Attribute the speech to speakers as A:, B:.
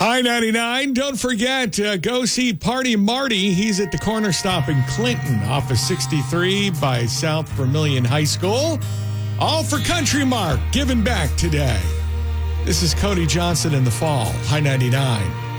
A: High 99. Don't forget, go see Party Marty. He's at the corner stop in Clinton off of 63 by South Vermilion High School. All for Country Mark, giving back today. This is Cody Johnson in the fall. High 99.